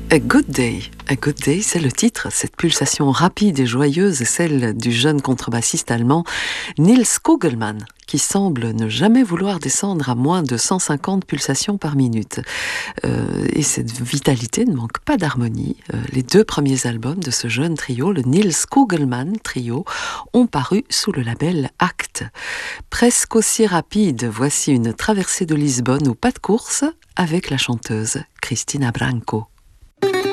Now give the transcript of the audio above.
A Good Day. A Good Day, c'est le titre. Cette pulsation rapide et joyeuse est celle du jeune contrebassiste allemand Nils Kugelmann, qui semble ne jamais vouloir descendre à moins de 150 pulsations par minute. Et cette vitalité ne manque pas d'harmonie. Les deux premiers albums de ce jeune trio, le Nils Kugelmann Trio, ont paru sous le label Act. Presque aussi rapide, voici une traversée de Lisbonne au pas de course avec la chanteuse Cristina Branco.